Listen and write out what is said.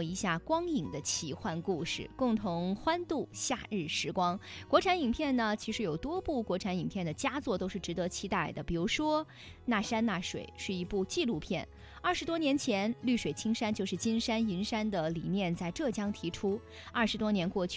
受一下光影的奇幻故事，共同欢度夏日时光。国产影片呢，其实有多部国产影片的佳作都是值得期待的，比如说《那山那水》是一部纪录片，20多年前绿水青山就是金山银山的理念在浙江提出，20多年过去